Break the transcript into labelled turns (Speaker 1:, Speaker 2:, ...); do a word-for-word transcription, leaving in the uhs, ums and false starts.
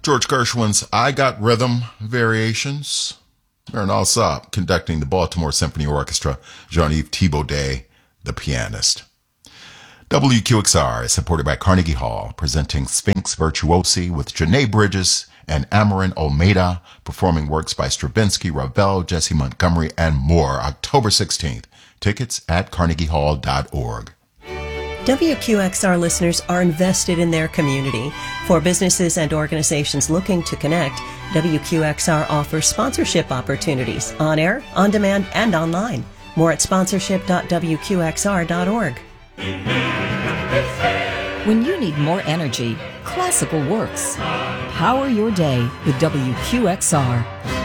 Speaker 1: George Gershwin's I Got Rhythm Variations. Marin Alsop conducting the Baltimore Symphony Orchestra, Jean-Yves Thibaudet, the pianist. W Q X R is supported by Carnegie Hall, presenting Sphinx Virtuosi with Janae Bridges and Amarin Olmeida, performing works by Stravinsky, Ravel, Jesse Montgomery, and more, October sixteenth. Tickets at carnegie hall dot org.
Speaker 2: W Q X R listeners are invested in their community. For businesses and organizations looking to connect, W Q X R offers sponsorship opportunities on air, on demand, and online. More at sponsorship dot w q x r dot org.
Speaker 3: When you need more energy, classical works. Power your day with W Q X R.